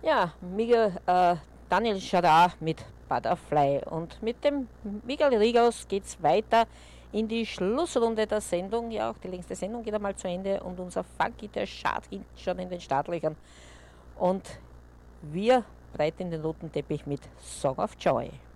Ja, Daniel Schadar mit Butterfly. Und mit dem Miguel Rigaus geht es weiter in die Schlussrunde der Sendung. Ja, auch die längste Sendung geht einmal zu Ende und unser Funky, der schart hinten schon in den Startlöchern. Und wir breiten den roten Teppich mit Song of Joy.